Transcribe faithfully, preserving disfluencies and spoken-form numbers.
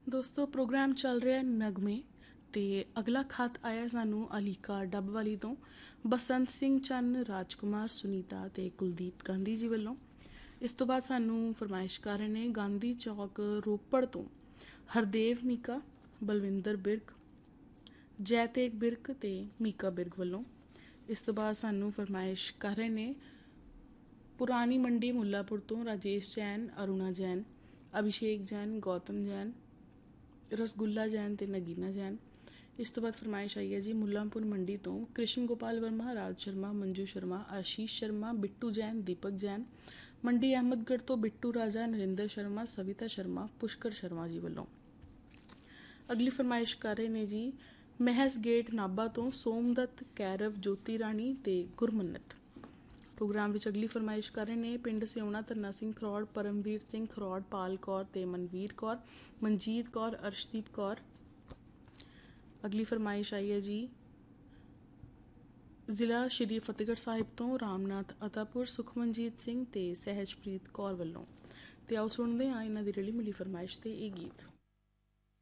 ਦੋਸਤੋ ਪ੍ਰੋਗਰਾਮ ਚੱਲ ਰਿਹਾ ਨਗਮੇ ਤੇ ਅਗਲਾ ਖਤ ਆਇਆ ਸਾਨੂੰ ਅਲੀਕਾ ਡੱਬ ਵਾਲੀ ਤੋਂ ਬਸੰਤ ਸਿੰਘ ਚੰਨ, ਰਾਜਕੁਮਾਰ, ਸੁਨੀਤਾ ਤੇ ਕੁਲਦੀਪ ਗਾਂਧੀ ਜੀ ਵੱਲੋਂ। ਇਸ ਤੋਂ ਬਾਅਦ ਸਾਨੂੰ ਫਰਮਾਇਸ਼ ਕਰ ਰਹੇ ਨੇ ਗਾਂਧੀ ਚੌਕ ਰੋਪੜ ਤੋਂ ਹਰਦੇਵ ਨੀਕਾ, ਬਲਵਿੰਦਰ ਬਿਰਕ, ਜੈਤੇਗ ਬਿਰਕ ਤੇ ਮੀਕਾ ਬਿਰਕ ਵੱਲੋਂ। ਇਸ ਤੋਂ ਬਾਅਦ ਸਾਨੂੰ ਫਰਮਾਇਸ਼ ਕਰ ਰਹੇ ਨੇ ਪੁਰਾਣੀ ਮੰਡੀ ਮੁੱਲਾਪੁਰ ਤੋਂ ਰਾਜੇਸ਼ ਜੈਨ, ਅਰੁਣਾ ਜੈਨ, ਅਭਿਸ਼ੇਕ ਜੈਨ, ਗੌਤਮ ਜੈਨ, ਰਸਗੁੱਲਾ ਜੈਨ ਤੇ ਨਗੀਨਾ ਜੈਨ। ਇਸ ਤੋਂ ਬਾਅਦ ਫਰਮਾਇਸ਼ ਆਈ ਹੈ ਜੀ ਮੁੱਲਾਂਪੁਰ ਮੰਡੀ ਤੋਂ ਕ੍ਰਿਸ਼ਨ ਗੋਪਾਲ ਵਰਮਾ, ਰਾਜ ਸ਼ਰਮਾ, ਮੰਜੂ ਸ਼ਰਮਾ, ਆਸ਼ੀਸ਼ ਸ਼ਰਮਾ, ਬਿੱਟੂ ਜੈਨ, ਦੀਪਕ ਜੈਨ। ਮੰਡੀ ਅਹਿਮਦਗੜ੍ਹ ਤੋਂ ਬਿੱਟੂ ਰਾਜਾ, ਨਰਿੰਦਰ ਸ਼ਰਮਾ, ਸਵਿਤਾ ਸ਼ਰਮਾ, ਪੁਸ਼ਕਰ ਸ਼ਰਮਾ ਜੀ ਵੱਲੋਂ। ਅਗਲੀ ਫਰਮਾਇਸ਼ ਕਰ ਰਹੇ ਨੇ ਜੀ ਮਹਿਸ ਗੇਟ ਨਾਭਾ ਤੋਂ ਸੋਮਦੱਤ, ਕੈਰਵ, ਜੋਤੀ ਰਾਣੀ ਤੇ ਗੁਰਮੰਨਤ। ਪ੍ਰੋਗਰਾਮ ਵਿੱਚ ਅਗਲੀ ਫਰਮਾਇਸ਼ ਕਰ ਰਹੇ ਨੇ ਪਿੰਡ ਸਿਉਣਾ ਧਰਨਾ ਸਿੰਘ ਖਰੋੜ, ਪਰਮਵੀਰ ਸਿੰਘ ਖਰੋੜ, ਪਾਲ ਕੌਰ ਤੇ ਮਨਵੀਰ ਕੌਰ, ਮਨਜੀਤ ਕੌਰ, ਅਰਸ਼ਦੀਪ ਕੌਰ। ਅਗਲੀ ਫਰਮਾਇਸ਼ ਆਈ ਹੈ ਜੀ ਜ਼ਿਲ੍ਹਾ ਸ਼੍ਰੀ ਫਤਿਹਗੜ੍ਹ ਸਾਹਿਬ ਤੋਂ ਰਾਮਨਾਥ ਅਤਾਪੁਰ, ਸੁਖਮਨਜੀਤ ਸਿੰਘ ਤੇ ਸਹਿਜਪ੍ਰੀਤ ਕੌਰ ਵੱਲੋਂ। ਤੇ ਆਓ ਸੁਣਦੇ ਹਾਂ ਇਹਨਾਂ ਦੀ ਰਲੀ ਮਿਲੀ ਫਰਮਾਇਸ਼ ਤੇ ਇਹ ਗੀਤ।